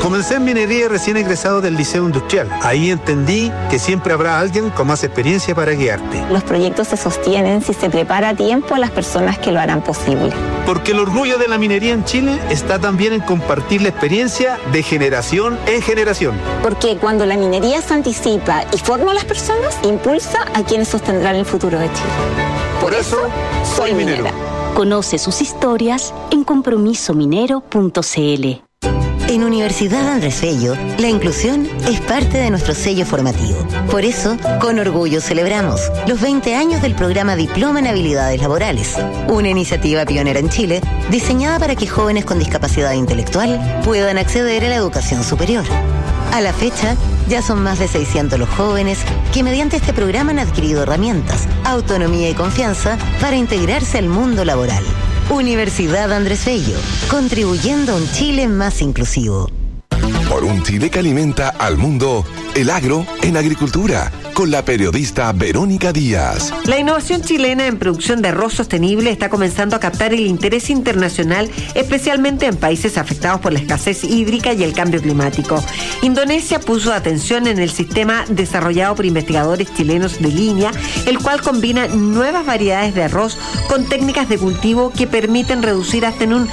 Comencé en minería recién egresado del Liceo Industrial. Ahí entendí que siempre habrá alguien con más experiencia para guiarte. Los proyectos se sostienen si se prepara a tiempo a las personas que lo harán posible. Porque el orgullo de la minería en Chile está también en compartir la experiencia de generación en generación. Porque cuando la minería se anticipa y forma a las personas, impulsa a quienes sostendrán el futuro de Chile. Por eso, soy minera. Conoce sus historias en compromisominero.cl. En Universidad Andrés Bello, la inclusión es parte de nuestro sello formativo. Por eso, con orgullo celebramos los 20 años del programa Diploma en Habilidades Laborales, una iniciativa pionera en Chile diseñada para que jóvenes con discapacidad intelectual puedan acceder a la educación superior. A la fecha, ya son más de 600 los jóvenes que mediante este programa han adquirido herramientas, autonomía y confianza para integrarse al mundo laboral. Universidad Andrés Bello, contribuyendo a un Chile más inclusivo. Por un Chile que alimenta al mundo, el agro en agricultura, con la periodista Verónica Díaz. La innovación chilena en producción de arroz sostenible está comenzando a captar el interés internacional, especialmente en países afectados por la escasez hídrica y el cambio climático. Indonesia puso atención en el sistema desarrollado por investigadores chilenos de línea, el cual combina nuevas variedades de arroz con técnicas de cultivo que permiten reducir hasta en un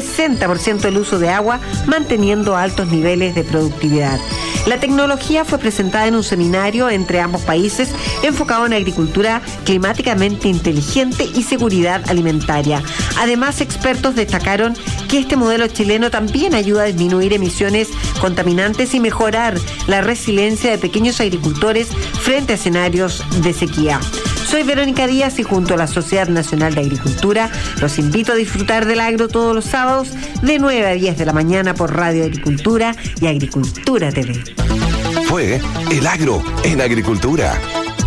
60% el uso de agua, manteniendo altos niveles de productividad. La tecnología fue presentada en un seminario entre ambos países enfocado en agricultura climáticamente inteligente y seguridad alimentaria. Además, expertos destacaron que este modelo chileno también ayuda a disminuir emisiones contaminantes y mejorar la resiliencia de pequeños agricultores frente a escenarios de sequía. Soy Verónica Díaz y junto a la Sociedad Nacional de Agricultura los invito a disfrutar del agro todos los sábados de 9 a 10 de la mañana por Radio Agricultura y Agricultura TV. Fue El Agro en Agricultura.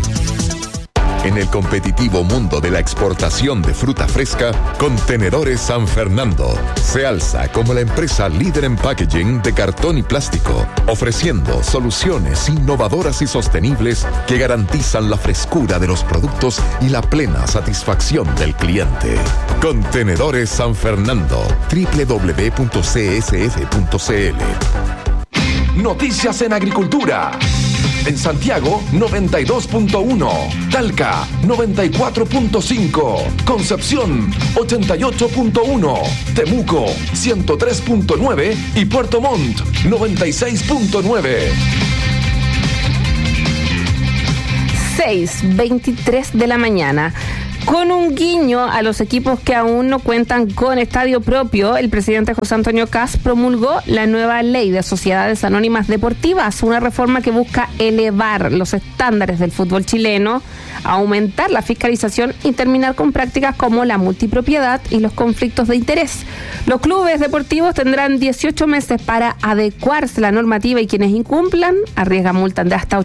En el competitivo mundo de la exportación de fruta fresca, Contenedores San Fernando se alza como la empresa líder en packaging de cartón y plástico, ofreciendo soluciones innovadoras y sostenibles que garantizan la frescura de los productos y la plena satisfacción del cliente. Contenedores San Fernando, www.csf.cl. Noticias en Agricultura. En Santiago, 92.1. Talca, 94.5. Concepción, 88.1. Temuco, 103.9. Y Puerto Montt, 96.9. 6:23 de la mañana. Con un guiño a los equipos que aún no cuentan con estadio propio, el presidente José Antonio Kast promulgó la nueva ley de sociedades anónimas deportivas, una reforma que busca elevar los estándares del fútbol chileno, aumentar la fiscalización y terminar con prácticas como la multipropiedad y los conflictos de interés. Los clubes deportivos tendrán 18 meses para adecuarse a la normativa y quienes incumplan arriesgan multas de hasta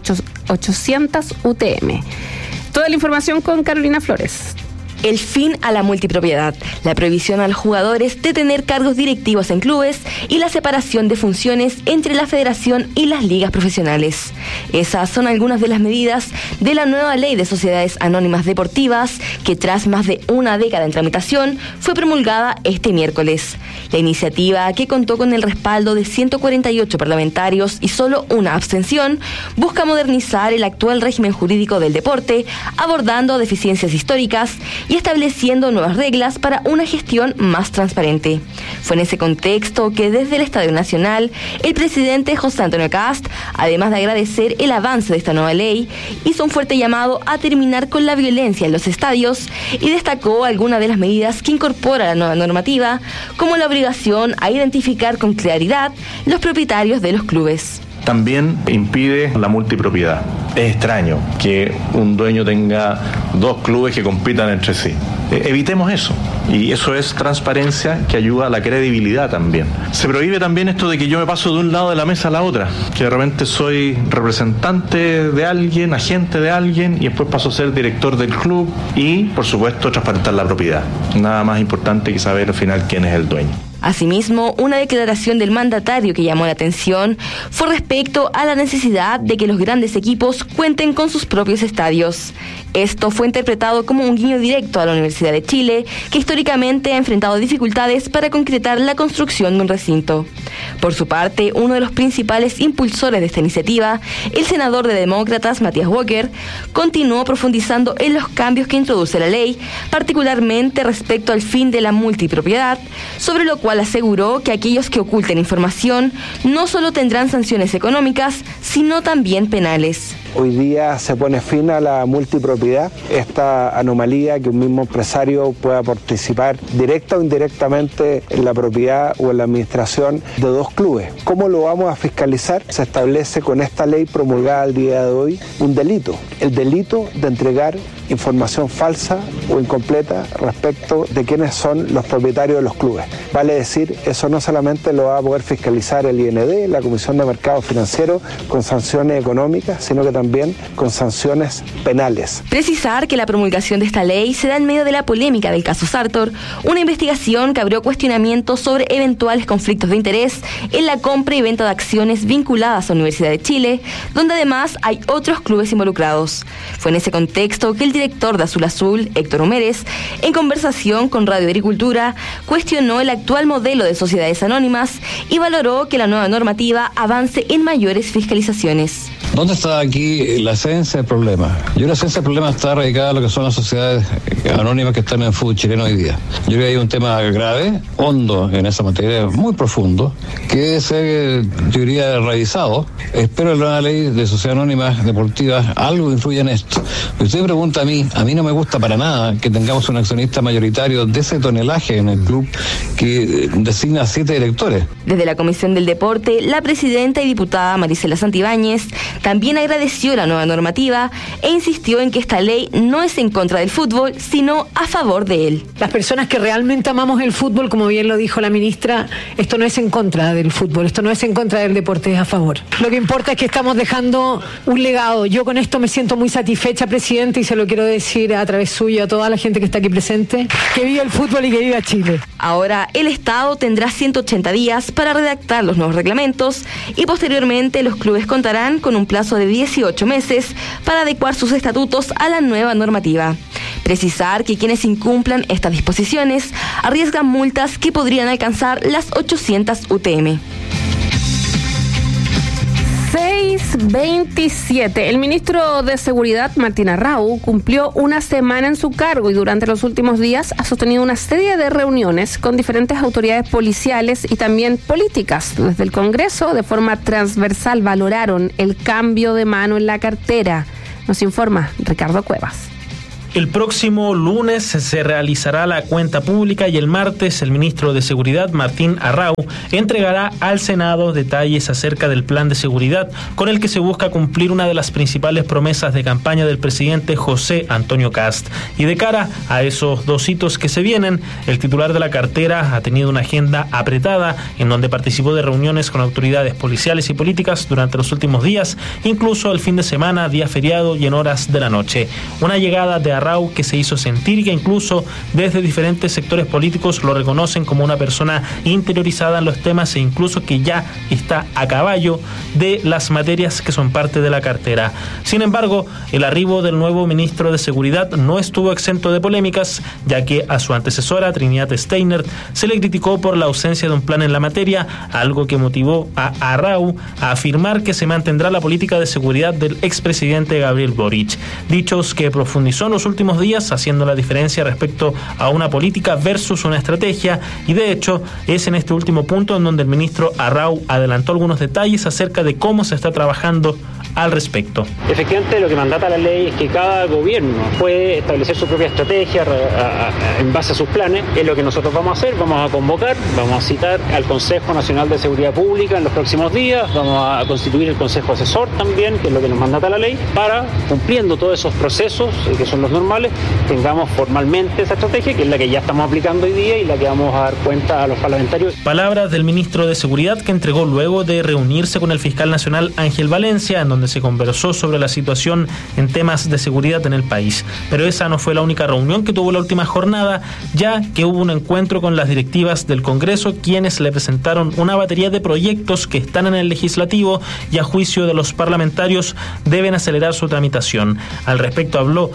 800 UTM. Toda la información con Carolina Flores. El fin a la multipropiedad, la prohibición a los jugadores de tener cargos directivos en clubes y la separación de funciones entre la federación y las ligas profesionales. Esas son algunas de las medidas de la nueva ley de sociedades anónimas deportivas que tras más de una década en tramitación fue promulgada este miércoles. La iniciativa, que contó con el respaldo de 148 parlamentarios y solo una abstención, busca modernizar el actual régimen jurídico del deporte, abordando deficiencias históricas y estableciendo nuevas reglas para una gestión más transparente. Fue en ese contexto que desde el Estadio Nacional, el presidente José Antonio Kast, además de agradecer el avance de esta nueva ley, hizo un fuerte llamado a terminar con la violencia en los estadios y destacó algunas de las medidas que incorpora la nueva normativa, como la obligación a identificar con claridad los propietarios de los clubes. También impide la multipropiedad. Es extraño que un dueño tenga dos clubes que compitan entre sí. Evitemos eso. Y eso es transparencia que ayuda a la credibilidad también. Se prohíbe también esto de que yo me paso de un lado de la mesa a la otra, que de repente soy representante de alguien, agente de alguien, y después paso a ser director del club y, por supuesto, transparentar la propiedad. Nada más importante que saber al final quién es el dueño. Asimismo, una declaración del mandatario que llamó la atención fue respecto a la necesidad de que los grandes equipos cuenten con sus propios estadios. Esto fue interpretado como un guiño directo a la Universidad de Chile, que históricamente ha enfrentado dificultades para concretar la construcción de un recinto. Por su parte, uno de los principales impulsores de esta iniciativa, el senador de Demócratas, Matías Walker, continuó profundizando en los cambios que introduce la ley, particularmente respecto al fin de la multipropiedad, sobre lo cual aseguró que aquellos que oculten información no solo tendrán sanciones económicas, sino también penales. Hoy día se pone fin a la multipropiedad, esta anomalía que un mismo empresario pueda participar directa o indirectamente en la propiedad o en la administración de dos clubes. ¿Cómo lo vamos a fiscalizar? Se establece con esta ley promulgada al día de hoy un delito, el delito de entregar información falsa o incompleta respecto de quiénes son los propietarios de los clubes. Vale decir, eso no solamente lo va a poder fiscalizar el IND, la Comisión de Mercados Financieros, con sanciones económicas, sino que también con sanciones penales. Precisar que la promulgación de esta ley se da en medio de la polémica del caso Sartor, una investigación que abrió cuestionamientos sobre eventuales conflictos de interés en la compra y venta de acciones vinculadas a la Universidad de Chile, donde además hay otros clubes involucrados. Fue en ese contexto que el director de Azul Azul, Héctor Humérez, en conversación con Radio Agricultura, cuestionó el actual modelo de sociedades anónimas y valoró que la nueva normativa avance en mayores fiscalizaciones. ¿Dónde está aquí la esencia del problema? La esencia del problema está radicada en lo que son las sociedades anónimas que están en el fútbol chileno hoy día. Yo creo que hay un tema grave, hondo en esa materia, muy profundo, que debe ser, yo diría, revisado. Espero que la nueva ley de sociedades anónimas deportivas algo influya en esto. Usted me pregunta a mí no me gusta para nada que tengamos un accionista mayoritario de ese tonelaje en el club que designa 7 directores. Desde la Comisión del Deporte, la presidenta y diputada Marisela Santibáñez también agradeció la nueva normativa e insistió en que esta ley no es en contra del fútbol, sino a favor de él. Las personas que realmente amamos el fútbol, como bien lo dijo la ministra, esto no es en contra del fútbol, esto no es en contra del deporte, es a favor. Lo que importa es que estamos dejando un legado. Yo con esto me siento muy satisfecha, presidente, y se lo quiero decir a través suyo a toda la gente que está aquí presente, que viva el fútbol y que viva Chile. Ahora el Estado tendrá 180 días para redactar los nuevos reglamentos y posteriormente los clubes contarán con un plazo de 18 meses para adecuar sus estatutos a la nueva normativa. Precisar que quienes incumplan estas disposiciones arriesgan multas que podrían alcanzar las 800 UTM. 6:27. El ministro de Seguridad, Martín Arrau, cumplió una semana en su cargo y durante los últimos días ha sostenido una serie de reuniones con diferentes autoridades policiales y también políticas. Desde el Congreso, de forma transversal, valoraron el cambio de mano en la cartera. Nos informa Ricardo Cuevas. El próximo lunes se realizará la cuenta pública y el martes el ministro de Seguridad, Martín Arrau, entregará al Senado detalles acerca del plan de seguridad con el que se busca cumplir una de las principales promesas de campaña del presidente José Antonio Kast. Y de cara a esos dos hitos que se vienen, el titular de la cartera ha tenido una agenda apretada en donde participó de reuniones con autoridades policiales y políticas durante los últimos días, incluso el fin de semana, día feriado y en horas de la noche. Una llegada de Arrau que se hizo sentir y que incluso desde diferentes sectores políticos lo reconocen como una persona interiorizada en los temas e incluso que ya está a caballo de las materias que son parte de la cartera. Sin embargo, el arribo del nuevo ministro de Seguridad no estuvo exento de polémicas, ya que a su antecesora, Trinidad Steiner, se le criticó por la ausencia de un plan en la materia, algo que motivó a Arrau a afirmar que se mantendrá la política de seguridad del expresidente Gabriel Boric. Dichos que profundizó en los últimos días, haciendo la diferencia respecto a una política versus una estrategia, y de hecho es en este último punto en donde el ministro Arrau adelantó algunos detalles acerca de cómo se está trabajando al respecto. Efectivamente, lo que mandata la ley es que cada gobierno puede establecer su propia estrategia en base a sus planes. Es lo que nosotros vamos a hacer, vamos a convocar, vamos a citar al Consejo Nacional de Seguridad Pública en los próximos días, vamos a constituir el Consejo Asesor también, que es lo que nos mandata la ley, para, cumpliendo todos esos procesos, que son los normales, tengamos formalmente esa estrategia, que es la que ya estamos aplicando hoy día y la que vamos a dar cuenta a los parlamentarios. Palabras del ministro de Seguridad que entregó luego de reunirse con el fiscal nacional Ángel Valencia, en donde se conversó sobre la situación en temas de seguridad en el país. Pero esa no fue la única reunión que tuvo la última jornada, ya que hubo un encuentro con las directivas del Congreso, quienes le presentaron una batería de proyectos que están en el legislativo y a juicio de los parlamentarios deben acelerar su tramitación. Al respecto habló el presidente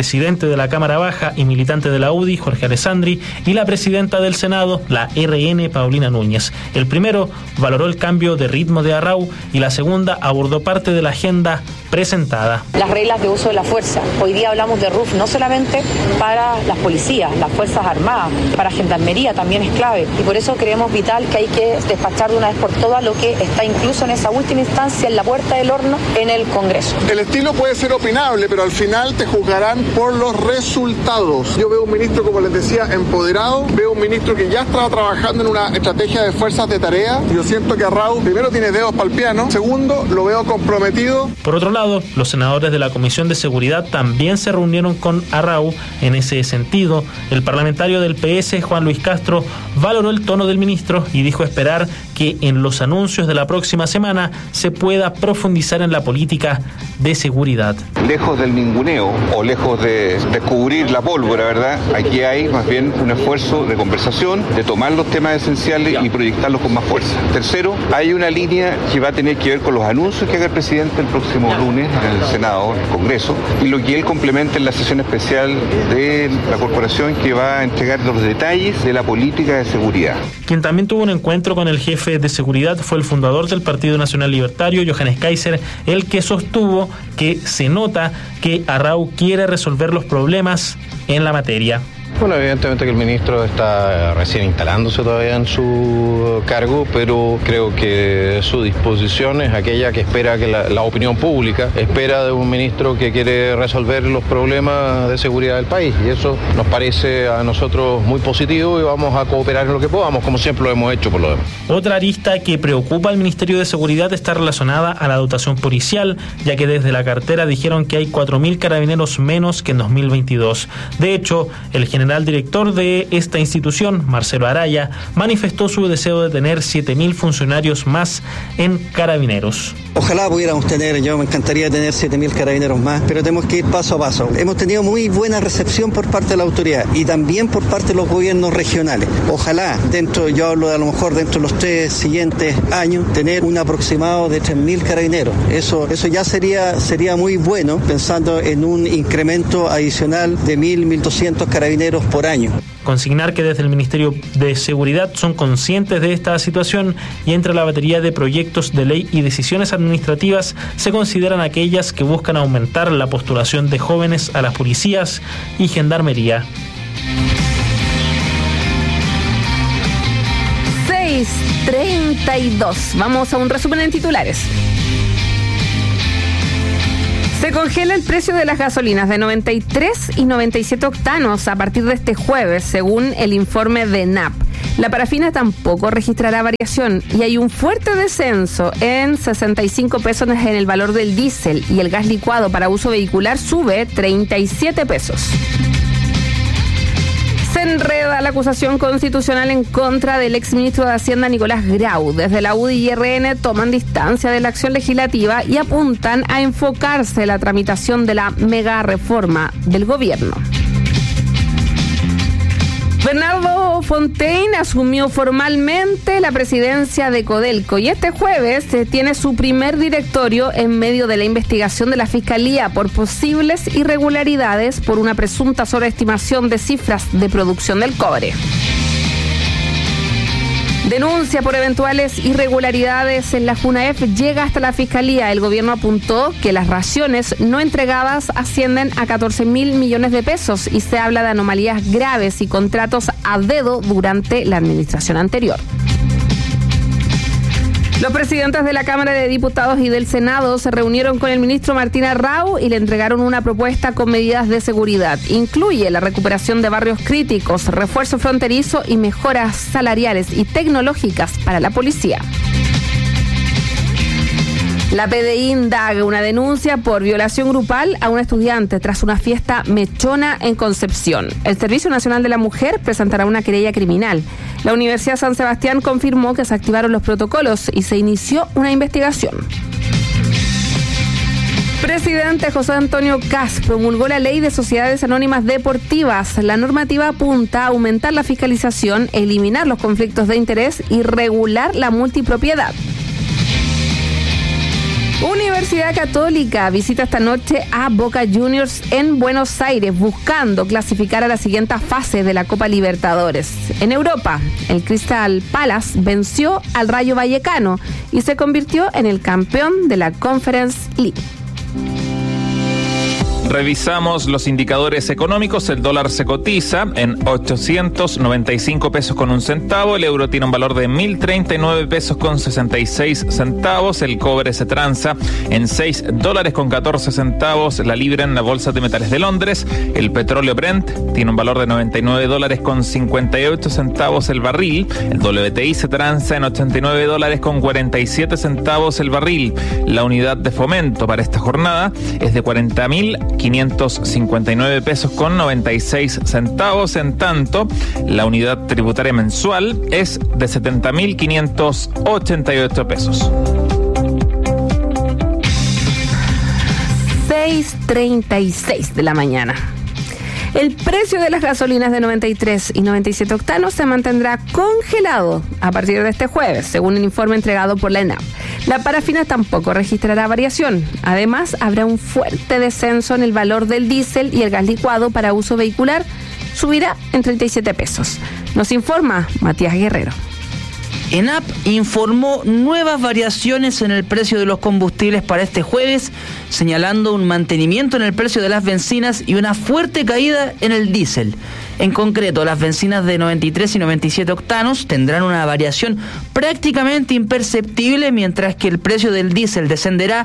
presidente de la Cámara Baja y militante de la UDI, Jorge Alessandri, y la presidenta del Senado, la RN, Paulina Núñez. El primero valoró el cambio de ritmo de Arrau y la segunda abordó parte de la agenda presentada. Las reglas de uso de la fuerza. Hoy día hablamos de RUF no solamente para las policías, las Fuerzas Armadas, para Gendarmería también es clave. Y por eso creemos vital que hay que despachar de una vez por todas lo que está incluso en esa última instancia, en la puerta del horno, en el Congreso. El estilo puede ser opinable, pero al final te juzgarán por los resultados. Yo veo un ministro, como les decía, empoderado. Veo un ministro que ya estaba trabajando en una estrategia de fuerzas de tarea. Yo siento que Arrau, primero, tiene dedos para el piano. Segundo, lo veo comprometido. Por otro lado, los senadores de la Comisión de Seguridad también se reunieron con Arrau. En ese sentido, el parlamentario del PS, Juan Luis Castro, valoró el tono del ministro y dijo esperar que en los anuncios de la próxima semana se pueda profundizar en la política de seguridad. Lejos del ninguneo o lejos de descubrir la pólvora, ¿verdad? Aquí hay más bien un esfuerzo de conversación, de tomar los temas esenciales y proyectarlos con más fuerza. Tercero, hay una línea que va a tener que ver con los anuncios que haga el presidente el próximo lunes en el Senado, en el Congreso, y lo que él complementa en la sesión especial de la corporación que va a entregar los detalles de la política de seguridad. Quien también tuvo un encuentro con el jefe de seguridad fue el fundador del Partido Nacional Libertario, Johannes Kaiser, el que sostuvo que se nota que Arrau quiere resolver los problemas en la materia. Bueno, evidentemente que el ministro está recién instalándose todavía en su cargo, pero creo que su disposición es aquella que espera que la opinión pública espera de un ministro que quiere resolver los problemas de seguridad del país, y eso nos parece a nosotros muy positivo y vamos a cooperar en lo que podamos, como siempre lo hemos hecho por lo demás. Otra arista que preocupa al Ministerio de Seguridad está relacionada a la dotación policial, ya que desde la cartera dijeron que hay 4.000 carabineros menos que en 2022. De hecho, el general director de esta institución, Marcelo Araya, manifestó su deseo de tener 7.000 funcionarios más en Carabineros. Ojalá pudiéramos tener, yo me encantaría tener 7.000 carabineros más, pero tenemos que ir paso a paso. Hemos tenido muy buena recepción por parte de la autoridad y también por parte de los gobiernos regionales. Ojalá, yo hablo de a lo mejor dentro de los 3 siguientes años, tener un aproximado de 3.000 carabineros. Eso ya sería muy bueno, pensando en un incremento adicional de 1.200 carabineros por año. Consignar que desde el Ministerio de Seguridad son conscientes de esta situación y entre la batería de proyectos de ley y decisiones administrativas se consideran aquellas que buscan aumentar la postulación de jóvenes a las policías y gendarmería. 6:32. Vamos a un resumen en titulares. Se congela el precio de las gasolinas de 93 y 97 octanos a partir de este jueves, según el informe de NAP. La parafina tampoco registrará variación y hay un fuerte descenso en 65 pesos en el valor del diésel y el gas licuado para uso vehicular sube 37 pesos. Se enreda la acusación constitucional en contra del exministro de Hacienda Nicolás Grau. Desde la UDI y RN toman distancia de la acción legislativa y apuntan a enfocarse en la tramitación de la mega reforma del gobierno. Bernardo Fontaine asumió formalmente la presidencia de Codelco y este jueves tiene su primer directorio en medio de la investigación de la Fiscalía por posibles irregularidades por una presunta sobreestimación de cifras de producción del cobre. Denuncia por eventuales irregularidades en la JUNAEF llega hasta la Fiscalía. El gobierno apuntó que las raciones no entregadas ascienden a 14.000 millones de pesos y se habla de anomalías graves y contratos a dedo durante la administración anterior. Los presidentes de la Cámara de Diputados y del Senado se reunieron con el ministro Martín Arrau y le entregaron una propuesta con medidas de seguridad. Incluye la recuperación de barrios críticos, refuerzo fronterizo y mejoras salariales y tecnológicas para la policía. La PDI indaga una denuncia por violación grupal a un estudiante tras una fiesta mechona en Concepción. El Servicio Nacional de la Mujer presentará una querella criminal. La Universidad San Sebastián confirmó que se activaron los protocolos y se inició una investigación. Presidente José Antonio Kast promulgó la Ley de Sociedades Anónimas Deportivas. La normativa apunta a aumentar la fiscalización, eliminar los conflictos de interés y regular la multipropiedad. Universidad Católica visita esta noche a Boca Juniors en Buenos Aires, buscando clasificar a la siguiente fase de la Copa Libertadores. En Europa, el Crystal Palace venció al Rayo Vallecano y se convirtió en el campeón de la Conference League. Revisamos los indicadores económicos. El dólar se cotiza en 895 pesos con un centavo. El euro tiene un valor de 1.039 pesos con 66 centavos. El cobre se transa en $6 con 14 centavos la libra en la Bolsa de Metales de Londres. El petróleo Brent tiene un valor de $99 con 58 centavos el barril. El WTI se transa en $89 con 47 centavos el barril. La unidad de fomento para esta jornada es de 40.559 pesos con 96 centavos. En tanto, la unidad tributaria mensual es de 70.588 pesos. 6:36 de la mañana. El precio de las gasolinas de 93 y 97 octanos se mantendrá congelado a partir de este jueves, según el informe entregado por la ENAP. La parafina tampoco registrará variación. Además, habrá un fuerte descenso en el valor del diésel y el gas licuado para uso vehicular subirá en 37 pesos. Nos informa Matías Guerrero. ENAP informó nuevas variaciones en el precio de los combustibles para este jueves, señalando un mantenimiento en el precio de las bencinas y una fuerte caída en el diésel. En concreto, las bencinas de 93 y 97 octanos tendrán una variación prácticamente imperceptible, mientras que el precio del diésel descenderá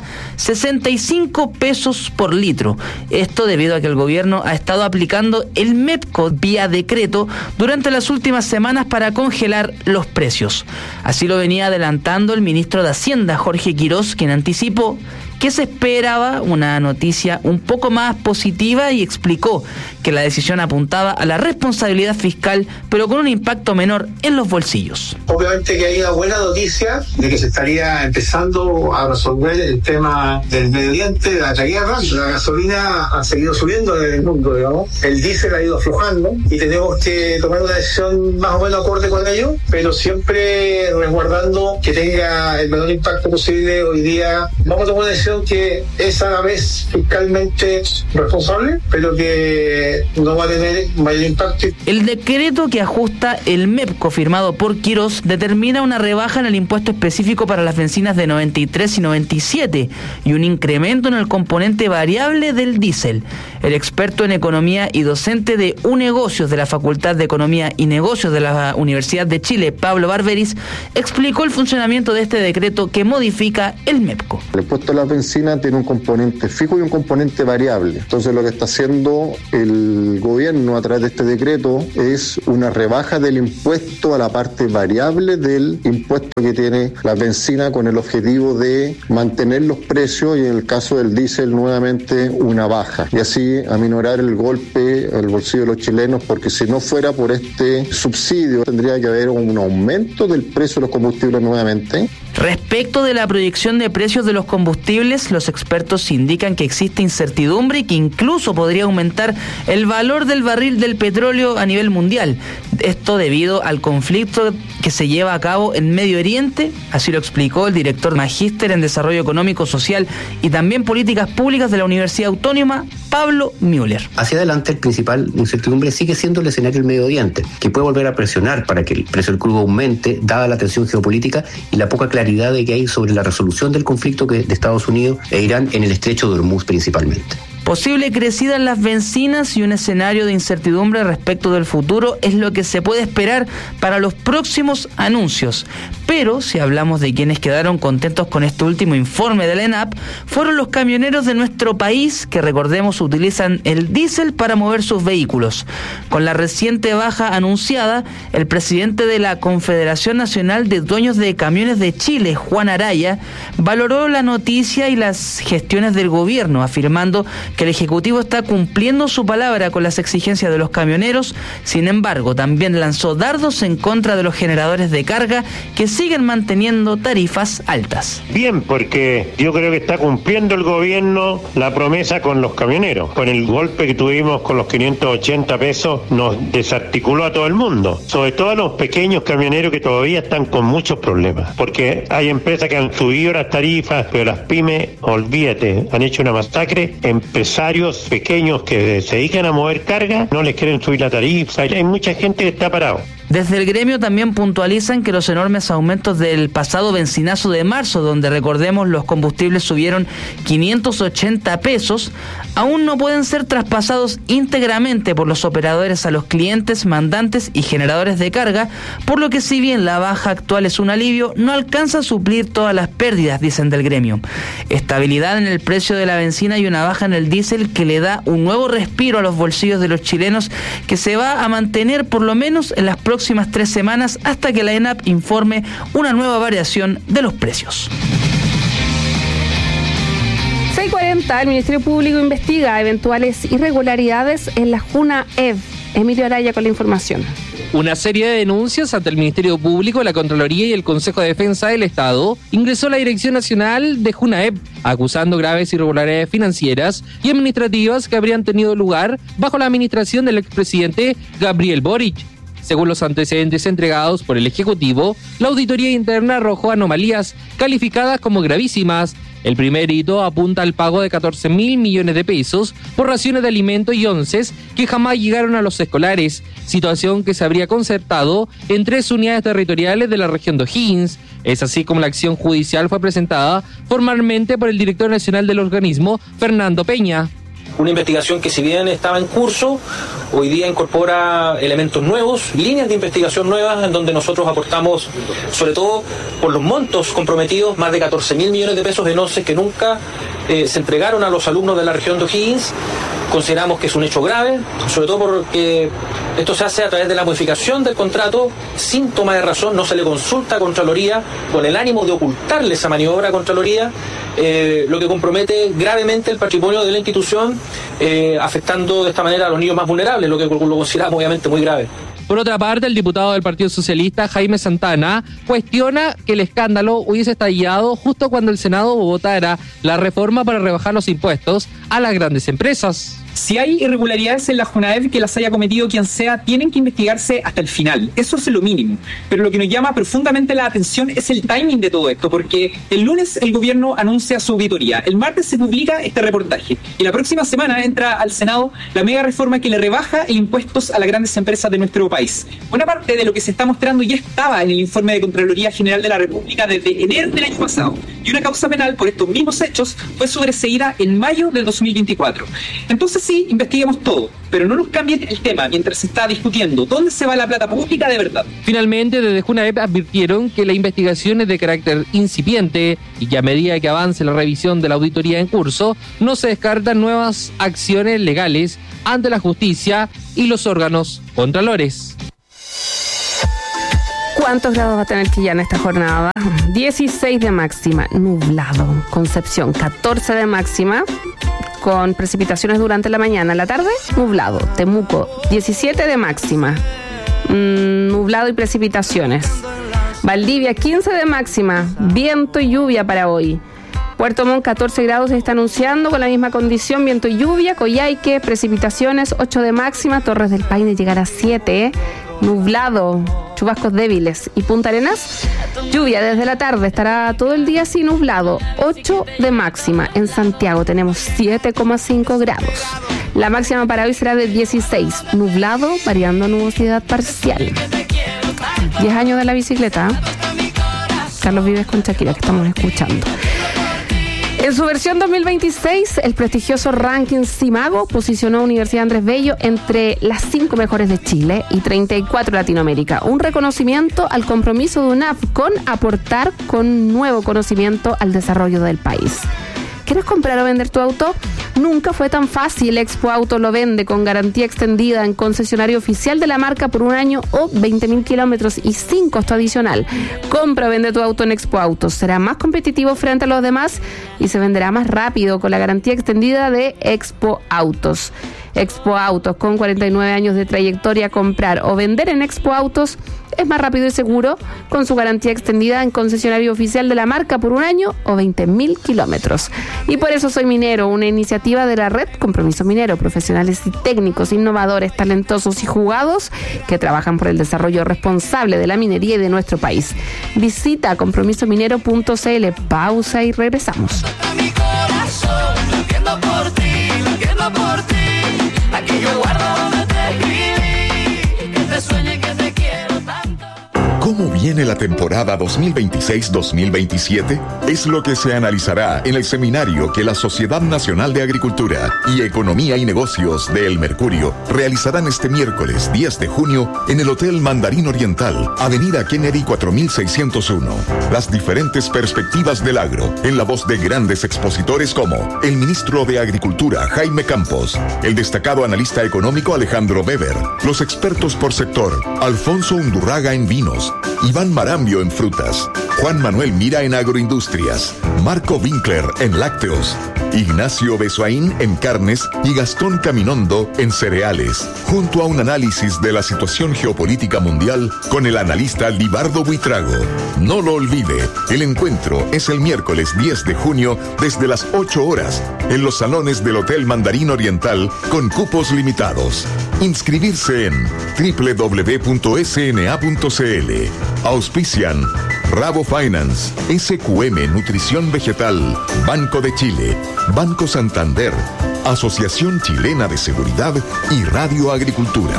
65 pesos por litro. Esto debido a que el gobierno ha estado aplicando el MEPCO vía decreto durante las últimas semanas para congelar los precios. Así lo venía adelantando el ministro de Hacienda, Jorge Quirós, quien anticipó que se esperaba una noticia un poco más positiva y explicó que la decisión apuntaba a la responsabilidad fiscal, pero con un impacto menor en los bolsillos. Obviamente que hay una buena noticia de que se estaría empezando a resolver el tema del Medio Oriente, de la guerra. La gasolina ha seguido subiendo en el mundo, digamos. El diésel ha ido aflojando y tenemos que tomar una decisión más o menos acorde con ello, pero siempre resguardando que tenga el menor impacto posible. Hoy día vamos a tomar una decisión que es a la vez fiscalmente responsable, pero que no va a tener mayor impacto. El decreto que ajusta el MEPCO firmado por Quirós determina una rebaja en el impuesto específico para las bencinas de 93 y 97 y un incremento en el componente variable del diésel. El experto en economía y docente de UNegocios de la Facultad de Economía y Negocios de la Universidad de Chile, Pablo Barberis, explicó el funcionamiento de este decreto que modifica el MEPCO. El impuesto a la bencina tiene un componente fijo y un componente variable. Entonces lo que está haciendo el gobierno a través de este decreto es una rebaja del impuesto a la parte variable del impuesto que tiene la bencina, con el objetivo de mantener los precios y en el caso del diésel nuevamente una baja, y así aminorar el golpe al bolsillo de los chilenos, porque si no fuera por este subsidio tendría que haber un aumento del precio de los combustibles nuevamente. Respecto de la proyección de precios de los combustibles, los expertos indican que existe incertidumbre y que incluso podría aumentar el valor del barril del petróleo a nivel mundial. Esto debido al conflicto que se lleva a cabo en Medio Oriente, así lo explicó el director magíster en Desarrollo Económico, Social y también Políticas Públicas de la Universidad Autónoma, Pablo Müller. Hacia adelante, el principal incertidumbre sigue siendo el escenario del Medio Oriente, que puede volver a presionar para que el precio del crudo aumente, dada la tensión geopolítica y la poca claridad que hay sobre la resolución del conflicto de Estados Unidos e Irán en el estrecho de Hormuz principalmente. Posible crecida en las bencinas y un escenario de incertidumbre respecto del futuro es lo que se puede esperar para los próximos anuncios. Pero si hablamos de quienes quedaron contentos con este último informe de la ENAP, fueron los camioneros de nuestro país que, recordemos, utilizan el diésel para mover sus vehículos. Con la reciente baja anunciada, el presidente de la Confederación Nacional de Dueños de Camiones de Chile, Juan Araya, valoró la noticia y las gestiones del gobierno, afirmando que el Ejecutivo está cumpliendo su palabra con las exigencias de los camioneros. Sin embargo, también lanzó dardos en contra de los generadores de carga que siguen manteniendo tarifas altas. Bien, porque yo creo que está cumpliendo el gobierno la promesa con los camioneros. Con el golpe que tuvimos con los 580 pesos nos desarticuló a todo el mundo, sobre todo a los pequeños camioneros que todavía están con muchos problemas, porque hay empresas que han subido las tarifas, pero las pymes, olvídate, han hecho una masacre. Empresarios pequeños que se dedican a mover carga no les quieren subir la tarifa, hay mucha gente que está parado. Desde el gremio también puntualizan que los enormes aumentos del pasado bencinazo de marzo, donde recordemos los combustibles subieron 580 pesos, aún no pueden ser traspasados íntegramente por los operadores a los clientes, mandantes y generadores de carga, por lo que si bien la baja actual es un alivio, no alcanza a suplir todas las pérdidas, dicen del gremio. Estabilidad en el precio de la benzina y una baja en el diésel que le da un nuevo respiro a los bolsillos de los chilenos, que se va a mantener por lo menos en las próximas 3 semanas hasta que la ENAP informe una nueva variación de los precios. 6:40, el Ministerio Público investiga eventuales irregularidades en la JUNAEV. Emilio Araya con la información. Una serie de denuncias ante el Ministerio Público, la Contraloría y el Consejo de Defensa del Estado ingresó a la Dirección Nacional de JUNAEV, acusando graves irregularidades financieras y administrativas que habrían tenido lugar bajo la administración del expresidente Gabriel Boric. Según los antecedentes entregados por el Ejecutivo, la auditoría interna arrojó anomalías calificadas como gravísimas. El primer hito apunta al pago de 14.000 millones de pesos por raciones de alimentos y onces que jamás llegaron a los escolares, situación que se habría concertado en 3 unidades territoriales de la región de O'Higgins. Es así como la acción judicial fue presentada formalmente por el director nacional del organismo, Fernando Peña. Una investigación que, si bien estaba en curso, hoy día incorpora elementos nuevos, líneas de investigación nuevas, en donde nosotros aportamos, sobre todo por los montos comprometidos, más de 14.000 millones de pesos en onces que nunca se entregaron a los alumnos de la región de O'Higgins. Consideramos que es un hecho grave, sobre todo porque esto se hace a través de la modificación del contrato, sin toma de razón, no se le consulta a Contraloría, con el ánimo de ocultarle esa maniobra a Contraloría, lo que compromete gravemente el patrimonio de la institución, afectando de esta manera a los niños más vulnerables, lo que lo consideramos obviamente muy grave. Por otra parte, el diputado del Partido Socialista, Jaime Santana, cuestiona que el escándalo hubiese estallado justo cuando el Senado votara la reforma para rebajar los impuestos a las grandes empresas. Si hay irregularidades en la JUNAEV, que las haya cometido quien sea, tienen que investigarse hasta el final. Eso es lo mínimo. Pero lo que nos llama profundamente la atención es el timing de todo esto, porque el lunes el gobierno anuncia su auditoría, el martes se publica este reportaje y la próxima semana entra al Senado la mega reforma que le rebaja impuestos a las grandes empresas de nuestro país. Buena parte de lo que se está mostrando ya estaba en el informe de Contraloría General de la República desde enero del año pasado, y una causa penal por estos mismos hechos fue sobreseída en mayo del 2024. Entonces sí, investiguemos todo, pero no nos cambien el tema mientras se está discutiendo dónde se va la plata pública de verdad. Finalmente, desde JUNAEV advirtieron que la investigación es de carácter incipiente y que a medida que avance la revisión de la auditoría en curso, no se descartan nuevas acciones legales ante la justicia y los órganos contralores. ¿Cuántos grados va a tener Quillán esta jornada? 16 de máxima, nublado. Concepción, 14 de máxima, con precipitaciones durante la mañana. La tarde, nublado. Temuco, 17 de máxima, nublado y precipitaciones. Valdivia, 15 de máxima, viento y lluvia para hoy. Puerto Montt, 14 grados se está anunciando con la misma condición, viento y lluvia. Coyhaique, precipitaciones, 8 de máxima. Torres del Paine llegará a 7, nublado, chubascos débiles. Y Punta Arenas, lluvia desde la tarde, estará todo el día así nublado, 8 de máxima. En Santiago tenemos 7,5 grados. La máxima para hoy será de 16, nublado, variando a nubosidad parcial. 10 años de la bicicleta, Carlos Vives con Shakira, que estamos escuchando. En su versión 2026, el prestigioso ranking Simago posicionó a Universidad Andrés Bello entre las 5 mejores de Chile y 34 de Latinoamérica. Un reconocimiento al compromiso de UNAF con aportar con nuevo conocimiento al desarrollo del país. ¿Quieres comprar o vender tu auto? Nunca fue tan fácil. Expo Autos lo vende con garantía extendida en concesionario oficial de la marca por 1 año o 20.000 kilómetros y sin costo adicional. Compra o vende tu auto en Expo Autos. Será más competitivo frente a los demás y se venderá más rápido con la garantía extendida de Expo Autos. Expo Autos, con 49 años de trayectoria, comprar o vender en Expo Autos es más rápido y seguro con su garantía extendida en concesionario oficial de la marca por 1 año o 20.000 kilómetros. Y por eso soy minero, una iniciativa de la red Compromiso Minero, profesionales y técnicos innovadores, talentosos y jugados que trabajan por el desarrollo responsable de la minería y de nuestro país. Visita compromisominero.cl. Pausa y regresamos. Aquí yo guardo donde te escribí, que te sueñe que te quiero tanto. ¿Cómo viene la temporada 2026-2027? Es lo que se analizará en el seminario que la Sociedad Nacional de Agricultura y Economía y Negocios de El Mercurio realizarán este miércoles 10 de junio en el Hotel Mandarín Oriental, Avenida Kennedy 4601. Las diferentes perspectivas del agro, en la voz de grandes expositores como el ministro de Agricultura, Jaime Campos, el destacado analista económico Alejandro Weber, los expertos por sector, Alfonso Undurraga en vinos, Iván Marambio en frutas, Juan Manuel Mira en agroindustrias, Marco Winkler en lácteos, Ignacio Besoaín en carnes y Gastón Caminondo en cereales, junto a un análisis de la situación geopolítica mundial con el analista Libardo Buitrago. No lo olvide, el encuentro es el miércoles 10 de junio desde las 8 horas en los salones del Hotel Mandarín Oriental con cupos limitados. Inscribirse en www.sna.cl. Auspician Rabo Finance, SQM Nutrición Vegetal, Banco de Chile, Banco Santander, Asociación Chilena de Seguridad y Radio Agricultura.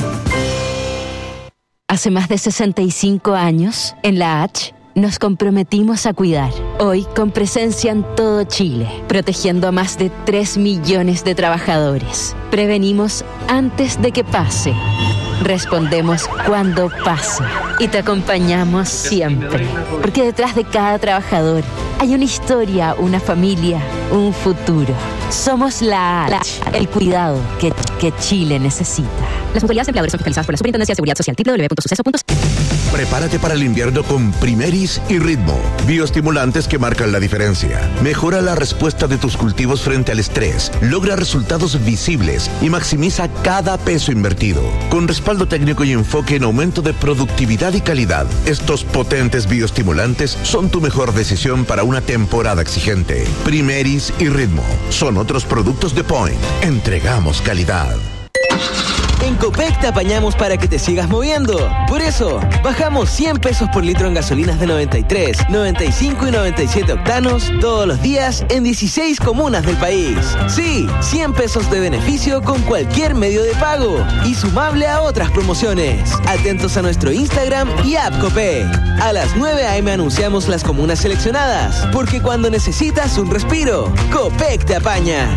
Hace más de 65 años, en la H, nos comprometimos a cuidar. Hoy, con presencia en todo Chile, protegiendo a más de 3 millones de trabajadores. Prevenimos antes de que pase. Respondemos cuando pase. Y te acompañamos siempre. Porque detrás de cada trabajador hay una historia, una familia, un futuro. Somos la H, el cuidado que Chile necesita. Las mutualidades empleadores son fiscalizadas por la Superintendencia de Seguridad Social. www.suceso.cl. Prepárate para el invierno con Primeris y Ritmo, bioestimulantes que marcan la diferencia. Mejora la respuesta de tus cultivos frente al estrés, logra resultados visibles y maximiza cada peso invertido. Con respaldo técnico y enfoque en aumento de productividad y calidad, estos potentes bioestimulantes son tu mejor decisión para una temporada exigente. Primeris y Ritmo son otros productos de Point. Entregamos calidad. En Copec te apañamos para que te sigas moviendo. Por eso, bajamos 100 pesos por litro en gasolinas de 93, 95 y 97 octanos todos los días en 16 comunas del país. Sí, 100 pesos de beneficio con cualquier medio de pago y sumable a otras promociones. Atentos a nuestro Instagram y app Copec. A las 9 a.m. anunciamos las comunas seleccionadas, porque cuando necesitas un respiro, Copec te apaña.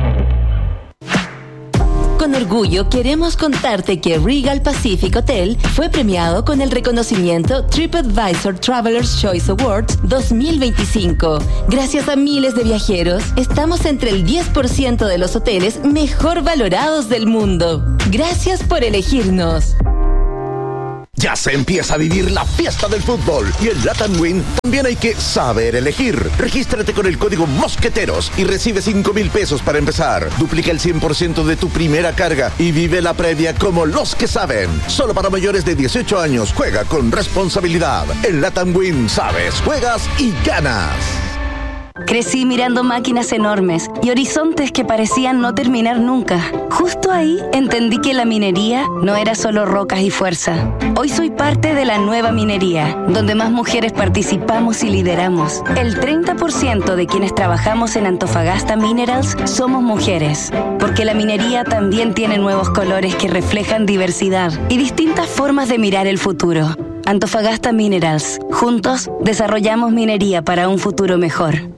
Con orgullo queremos contarte que Regal Pacific Hotel fue premiado con el reconocimiento TripAdvisor Traveler's Choice Awards 2025. Gracias a miles de viajeros, estamos entre el 10% de los hoteles mejor valorados del mundo. Gracias por elegirnos. Ya se empieza a vivir la fiesta del fútbol y en Latam Win también hay que saber elegir. Regístrate con el código Mosqueteros y recibe 5,000 pesos para empezar. Duplica el 100% de tu primera carga y vive la previa como los que saben. Solo para mayores de 18 años. Juega con responsabilidad. En Latam Win sabes, juegas y ganas. Crecí mirando máquinas enormes y horizontes que parecían no terminar nunca. Justo ahí entendí que la minería no era solo rocas y fuerza. Hoy soy parte de la nueva minería, donde más mujeres participamos y lideramos. El 30% de quienes trabajamos en Antofagasta Minerals somos mujeres, porque la minería también tiene nuevos colores que reflejan diversidad y distintas formas de mirar el futuro. Antofagasta Minerals. Juntos desarrollamos minería para un futuro mejor.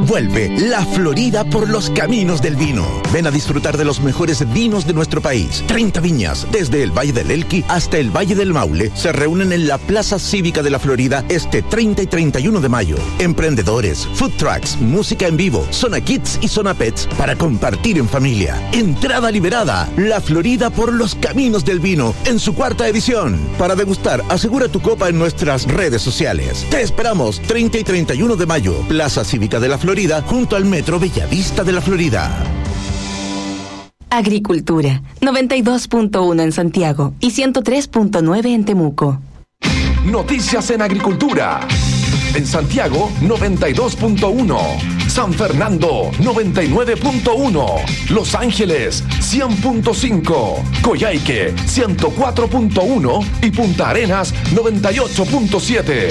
Vuelve La Florida por los caminos del vino. Ven a disfrutar de los mejores vinos de nuestro país. 30 viñas, desde el Valle del Elqui hasta el Valle del Maule, se reúnen en la Plaza Cívica de La Florida este 30 y 31 de mayo. Emprendedores, food trucks, música en vivo, zona kids y zona pets para compartir en familia. Entrada liberada. La Florida por los caminos del vino en su 4ª edición. Para degustar, asegura tu copa en nuestras redes sociales. Te esperamos 30 y 31 de mayo. Plaza Cívica de La Florida, junto al Metro Bellavista de La Florida. Agricultura, 92.1 en Santiago y 103.9 en Temuco. Noticias en agricultura. En Santiago, 92.1. San Fernando, 99.1. Los Ángeles, 100.5. Coyhaique, 104.1. Y Punta Arenas, 98.7.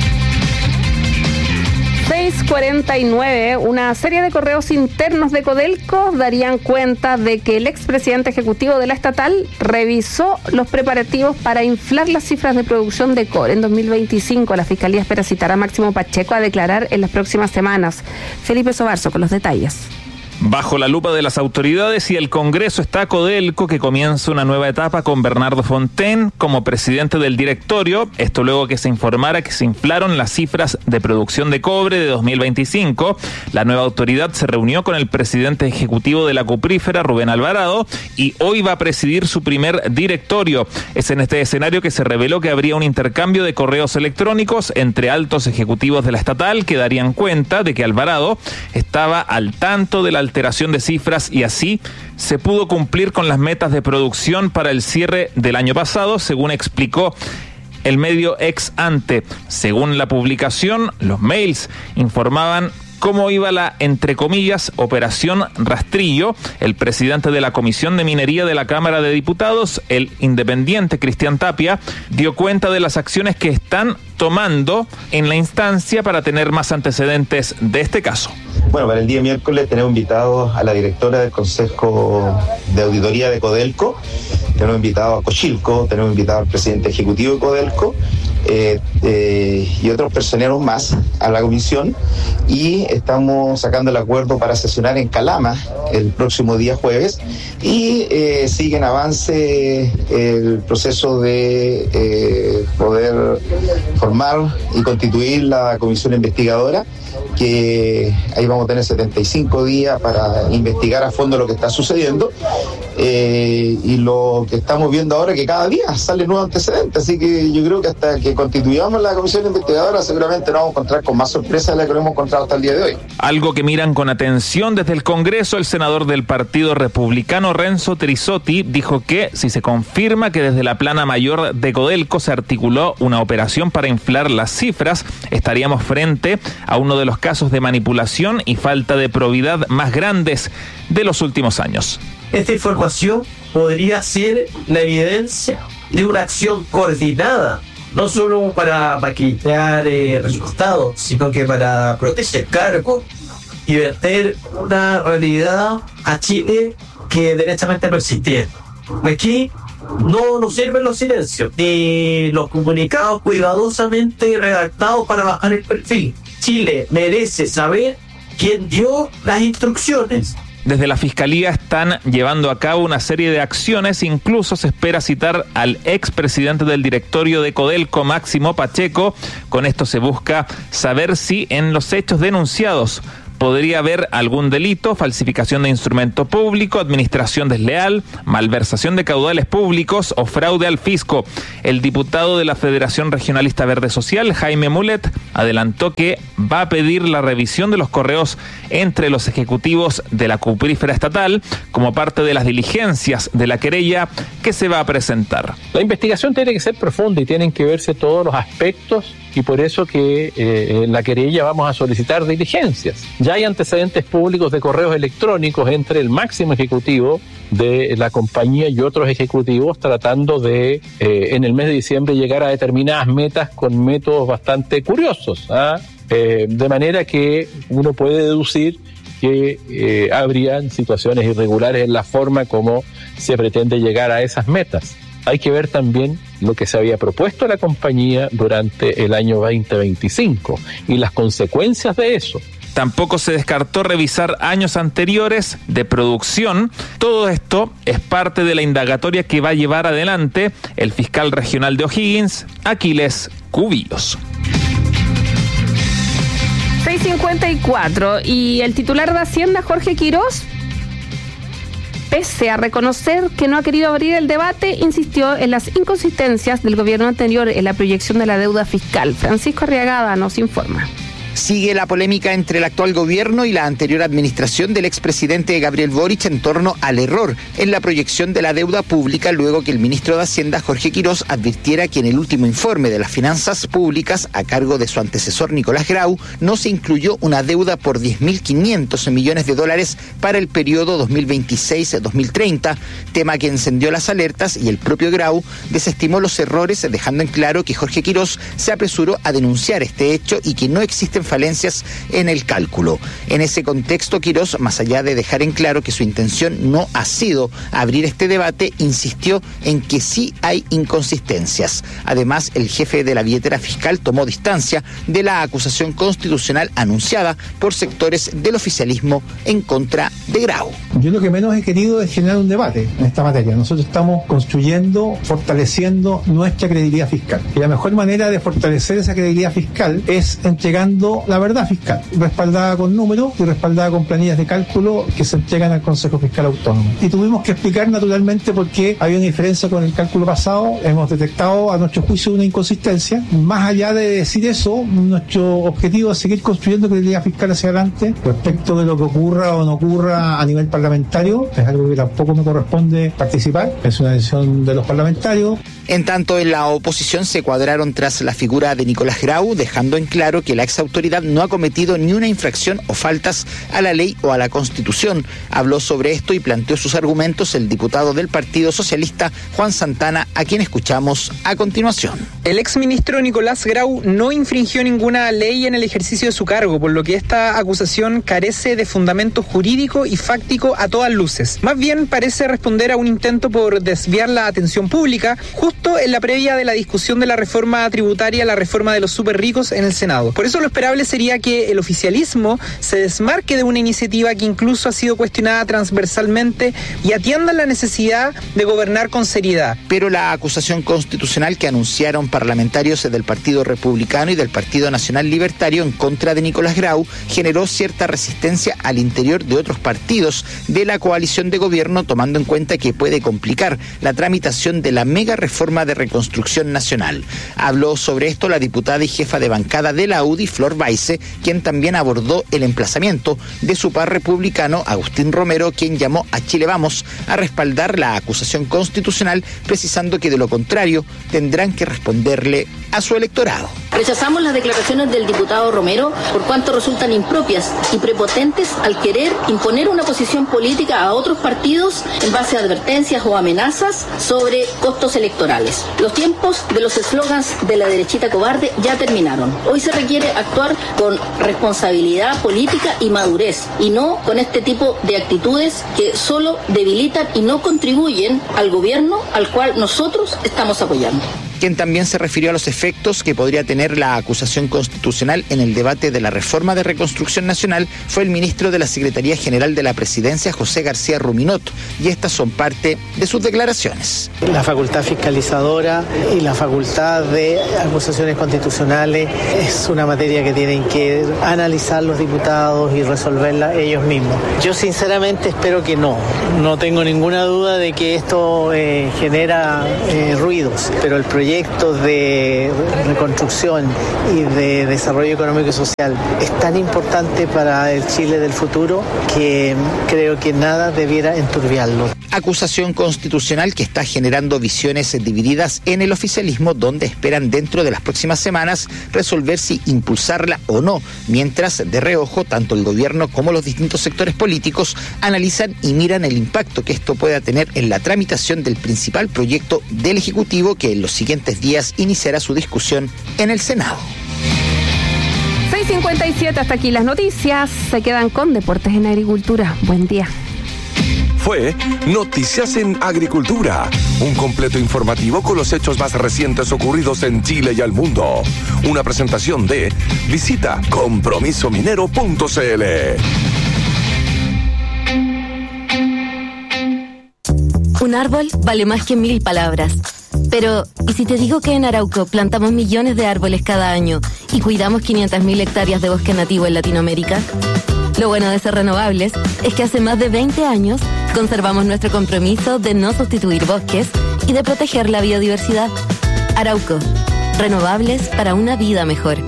6:49, una serie de correos internos de Codelco darían cuenta de que el expresidente ejecutivo de la estatal revisó los preparativos para inflar las cifras de producción de cobre en 2025. La Fiscalía espera citar a Máximo Pacheco a declarar en las próximas semanas. Felipe Sobarzo con los detalles. Bajo la lupa de las autoridades y el Congreso está Codelco, que comienza una nueva etapa con Bernardo Fontaine como presidente del directorio. Esto luego que se informara que se inflaron las cifras de producción de cobre de 2025. La nueva autoridad se reunió con el presidente ejecutivo de la cuprífera, Rubén Alvarado, y hoy va a presidir su primer directorio. Es en este escenario que se reveló que habría un intercambio de correos electrónicos entre altos ejecutivos de la estatal que darían cuenta de que Alvarado estaba al tanto de la alteración de cifras y así se pudo cumplir con las metas de producción para el cierre del año pasado, según explicó el medio Ex Ante. Según la publicación, los mails informaban cómo iba la, entre comillas, operación rastrillo. El presidente de la Comisión de Minería de la Cámara de Diputados, el independiente Cristian Tapia, dio cuenta de las acciones que están tomando en la instancia para tener más antecedentes de este caso. Bueno, para el día miércoles tenemos invitados a la directora del Consejo de Auditoría de Codelco, tenemos invitado a Cochilco, tenemos invitado al presidente ejecutivo de Codelco y otros personeros más a la comisión, y estamos sacando el acuerdo para sesionar en Calama el próximo día jueves, y sigue en avance el proceso de poder formar y constituir la comisión investigadora, que ahí vamos a tener 75 días para investigar a fondo lo que está sucediendo, y lo que estamos viendo ahora es que cada día sale nuevo antecedente, así que yo creo que hasta que constituyamos la comisión investigadora seguramente nos vamos a encontrar con más sorpresas de las que lo hemos encontrado hasta el día de hoy. Algo que miran con atención desde el Congreso, el senador del Partido Republicano Renzo Trisotti dijo que si se confirma que desde la plana mayor de Codelco se articuló una operación para inflar las cifras, estaríamos frente a uno de los casos de manipulación y falta de probidad más grandes de los últimos años. Esta información podría ser la evidencia de una acción coordinada, no solo para maquillar resultados, sino que para proteger cargos y verter una realidad a Chile que derechamente no existía. Aquí no nos sirven los silencios ni los comunicados cuidadosamente redactados para bajar el perfil. Chile merece saber quién dio las instrucciones. Desde la Fiscalía están llevando a cabo una serie de acciones, incluso se espera citar al expresidente del directorio de Codelco, Máximo Pacheco. Con esto se busca saber si en los hechos denunciados podría haber algún delito, falsificación de instrumento público, administración desleal, malversación de caudales públicos o fraude al fisco. El diputado de la Federación Regionalista Verde Social, Jaime Mulet, adelantó que va a pedir la revisión de los correos entre los ejecutivos de la cuprífera estatal como parte de las diligencias de la querella que se va a presentar. La investigación tiene que ser profunda y tienen que verse todos los aspectos, y por eso que en la querella vamos a solicitar diligencias. Ya hay antecedentes públicos de correos electrónicos entre el máximo ejecutivo de la compañía y otros ejecutivos tratando de, en el mes de diciembre, llegar a determinadas metas con métodos bastante curiosos, de manera que uno puede deducir que habrían situaciones irregulares en la forma como se pretende llegar a esas metas. Hay que ver también lo que se había propuesto a la compañía durante el año 2025 y las consecuencias de eso. Tampoco se descartó revisar años anteriores de producción. Todo esto es parte de la indagatoria que va a llevar adelante el fiscal regional de O'Higgins, Aquiles Cubillos. 6:54 y el titular de Hacienda, Jorge Quirós, pese a reconocer que no ha querido abrir el debate, insistió en las inconsistencias del gobierno anterior en la proyección de la deuda fiscal. Francisco Arriagada nos informa. Sigue la polémica entre el actual gobierno y la anterior administración del expresidente Gabriel Boric en torno al error en la proyección de la deuda pública, luego que el ministro de Hacienda, Jorge Quirós, advirtiera que en el último informe de las finanzas públicas a cargo de su antecesor Nicolás Grau no se incluyó una deuda por $10.500 millones para el periodo 2026-2030, tema que encendió las alertas, y el propio Grau desestimó los errores, dejando en claro que Jorge Quirós se apresuró a denunciar este hecho y que no existen falencias en el cálculo. En ese contexto, Quirós, más allá de dejar en claro que su intención no ha sido abrir este debate, insistió en que sí hay inconsistencias. Además, el jefe de la billetera fiscal tomó distancia de la acusación constitucional anunciada por sectores del oficialismo en contra de Grau. Yo lo que menos he querido es generar un debate en esta materia. Nosotros estamos construyendo, fortaleciendo nuestra credibilidad fiscal. Y la mejor manera de fortalecer esa credibilidad fiscal es entregando la verdad fiscal, respaldada con números y respaldada con planillas de cálculo que se entregan al Consejo Fiscal Autónomo. Y tuvimos que explicar naturalmente por qué había una diferencia con el cálculo pasado. Hemos detectado a nuestro juicio una inconsistencia. Más allá de decir eso, nuestro objetivo es seguir construyendo credibilidad fiscal hacia adelante. Respecto de lo que ocurra o no ocurra a nivel parlamentario, es algo que tampoco me corresponde participar, es una decisión de los parlamentarios. En tanto, en la oposición se cuadraron tras la figura de Nicolás Grau, dejando en claro que la exautoridad no ha cometido ni una infracción o faltas a la ley o a la Constitución. Habló sobre esto y planteó sus argumentos el diputado del Partido Socialista, Juan Santana, a quien escuchamos a continuación. El exministro Nicolás Grau no infringió ninguna ley en el ejercicio de su cargo, por lo que esta acusación carece de fundamento jurídico y fáctico a todas luces. Más bien parece responder a un intento por desviar la atención pública, justo en la previa de la discusión de la reforma tributaria, la reforma de los superricos en el Senado. Por eso lo esperable sería que el oficialismo se desmarque de una iniciativa que incluso ha sido cuestionada transversalmente y atienda la necesidad de gobernar con seriedad. Pero la acusación constitucional que anunciaron parlamentarios del Partido Republicano y del Partido Nacional Libertario en contra de Nicolás Grau generó cierta resistencia al interior de otros partidos de la coalición de gobierno, tomando en cuenta que puede complicar la tramitación de la mega reforma de reconstrucción nacional. Habló sobre esto la diputada y jefa de bancada de la UDI, Flor Baise, quien también abordó el emplazamiento de su par republicano, Agustín Romero, quien llamó a Chile Vamos a respaldar la acusación constitucional, precisando que de lo contrario tendrán que responderle a su electorado. Rechazamos las declaraciones del diputado Romero por cuanto resultan impropias y prepotentes al querer imponer una posición política a otros partidos en base a advertencias o amenazas sobre costos electorales. Los tiempos de los eslogans de la derechita cobarde ya terminaron. Hoy se requiere actuar con responsabilidad política y madurez, y no con este tipo de actitudes que solo debilitan y no contribuyen al gobierno al cual nosotros estamos apoyando. Quien también se refirió a los efectos que podría tener la acusación constitucional en el debate de la reforma de reconstrucción nacional fue el ministro de la Secretaría General de la Presidencia, José García Ruminot, y estas son parte de sus declaraciones. La facultad fiscalizadora y la facultad de acusaciones constitucionales es una materia que tienen que analizar los diputados y resolverla ellos mismos. Yo sinceramente espero que no tengo ninguna duda de que esto genera ruidos, pero el proyecto de reconstrucción y de desarrollo económico y social es tan importante para el Chile del futuro que creo que nada debiera enturbiarlo. Acusación constitucional que está generando visiones divididas en el oficialismo, donde esperan dentro de las próximas semanas resolver si impulsarla o no, mientras de reojo tanto el gobierno como los distintos sectores políticos analizan y miran el impacto que esto pueda tener en la tramitación del principal proyecto del Ejecutivo, que en los siguientes días iniciará su discusión en el Senado. 6:57, hasta aquí las noticias. Se quedan con Deportes en Agricultura. Buen día. fue Noticias en Agricultura, un completo informativo con los hechos más recientes ocurridos en Chile y al mundo. Una presentación de visita compromisominero.cl. Un árbol vale más que 1000 palabras. Pero, ¿y si te digo que en Arauco plantamos millones de árboles cada año y cuidamos 500.000 hectáreas de bosque nativo en Latinoamérica? Lo bueno de ser renovables es que hace más de 20 años conservamos nuestro compromiso de no sustituir bosques y de proteger la biodiversidad. Arauco, renovables para una vida mejor.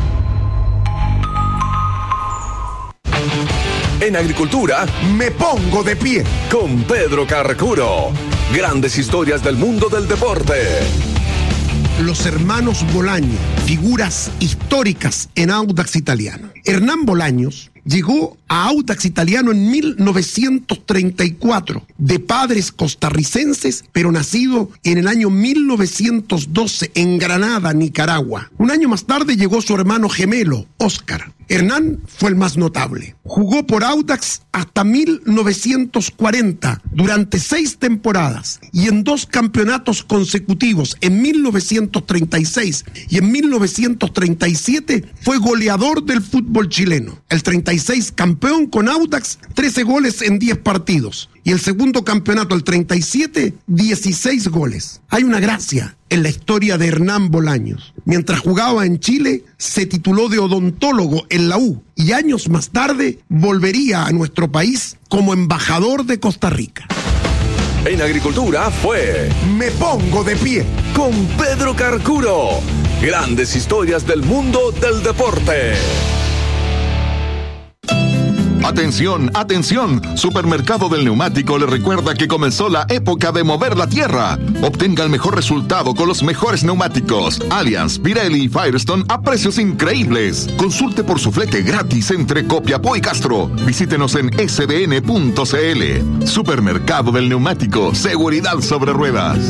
En Agricultura, me pongo de pie con Pedro Carcuro. Grandes historias del mundo del deporte. Los hermanos Bolaños, figuras históricas en Audax Italiano. Hernán Bolaños llegó a Audax Italiano en 1934, de padres costarricenses, pero nacido en el año 1912 en Granada, Nicaragua. Un año más tarde llegó su hermano gemelo, Óscar. Hernán fue el más notable. Jugó por Audax hasta 1940, durante 6 temporadas, y en 2 campeonatos consecutivos, en 1936 y en 1937, fue goleador del fútbol chileno. El 36 campeón con Audax, 13 goles en 10 partidos. Y el segundo campeonato, el 37, 16 goles. Hay una gracia en la historia de Hernán Bolaños. Mientras jugaba en Chile, se tituló de odontólogo en la U y años más tarde volvería a nuestro país como embajador de Costa Rica. En Agricultura fue Me Pongo de Pie con Pedro Carcuro. Grandes historias del mundo del deporte. Atención, atención, Supermercado del Neumático le recuerda que comenzó la época de mover la tierra. Obtenga el mejor resultado con los mejores neumáticos Allianz, Pirelli y Firestone a precios increíbles. Consulte por su flete gratis entre Copiapó y Castro. Visítenos en sdn.cl. Supermercado del Neumático, seguridad sobre ruedas.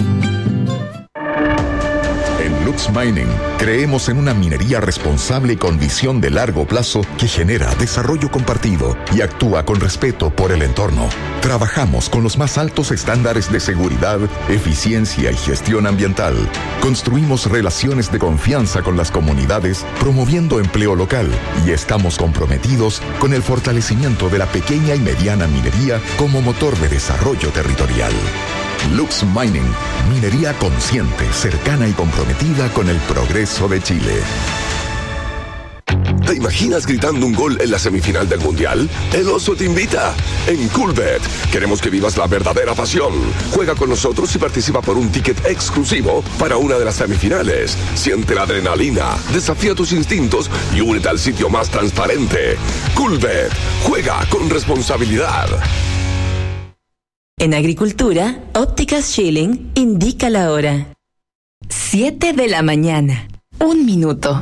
Lux Mining, creemos en una minería responsable y con visión de largo plazo que genera desarrollo compartido y actúa con respeto por el entorno. Trabajamos con los más altos estándares de seguridad, eficiencia y gestión ambiental. Construimos relaciones de confianza con las comunidades, promoviendo empleo local, y estamos comprometidos con el fortalecimiento de la pequeña y mediana minería como motor de desarrollo territorial. Lux Mining, minería consciente, cercana y comprometida con el progreso de Chile. ¿Te imaginas gritando un gol en la semifinal del Mundial? El Oso te invita. En Coolbet queremos que vivas la verdadera pasión. Juega con nosotros y participa por un ticket exclusivo para una de las semifinales. Siente la adrenalina, desafía tus instintos y únete al sitio más transparente. Coolbet, juega con responsabilidad. En Agricultura, Ópticas Schilling indica la hora. 7 de la mañana. 1 minuto.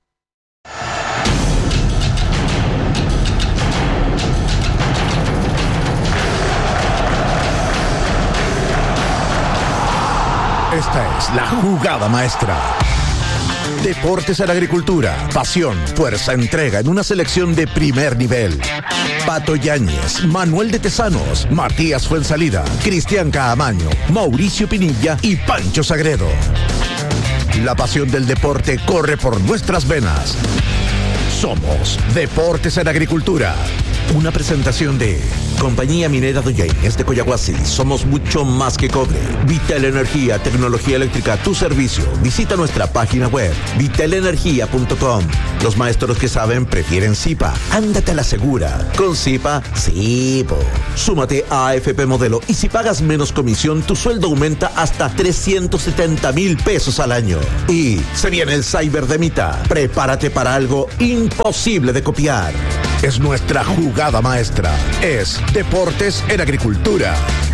Esta es la jugada maestra. Deportes en Agricultura, pasión, fuerza, entrega en una selección de primer nivel. Pato Yáñez, Manuel de Tesanos, Matías Fuensalida, Cristian Caamaño, Mauricio Pinilla y Pancho Sagredo. La pasión del deporte corre por nuestras venas. Somos Deportes en Agricultura. Una presentación de Compañía Minera Doñainés de Coyahuasi. Somos mucho más que cobre. Vital Energía, tecnología eléctrica a tu servicio. Visita nuestra página web vitalenergia.com. Los maestros que saben prefieren Zipa. Ándate a la segura. Con Zipa, sí, po. Súmate a AFP Modelo y si pagas menos comisión, tu sueldo aumenta hasta 370,000 pesos al año. Y se viene el Cyber de Mita. Prepárate para algo imposible de copiar. Es nuestra jugada maestra. Es Deportes en Agricultura.